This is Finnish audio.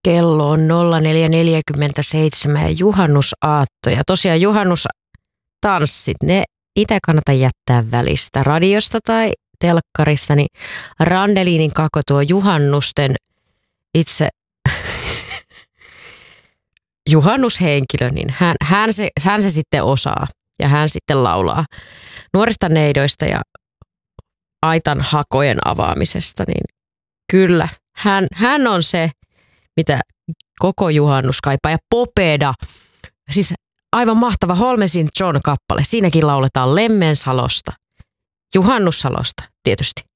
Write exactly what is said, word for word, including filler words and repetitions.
Kello on nolla neljä neljäkymmentäseitsemän ja juhannusaatto. Ja tosiaan juhannustanssit, ne itse kannata jättää välistä radiosta tai telkkarista. Niin Randelinin Kako, tuo juhannusten itse juhannushenkilö, niin hän, hän, se, hän se sitten osaa ja hän sitten laulaa nuorista neidoista ja aitan hakojen avaamisesta. Niin kyllä, hän, hän on se, mitä koko juhannus kaipaa. Ja Popeda, siis aivan mahtava Holmesin John-kappale. Siinäkin lauletaan Lemmensalosta, Juhannussalosta tietysti.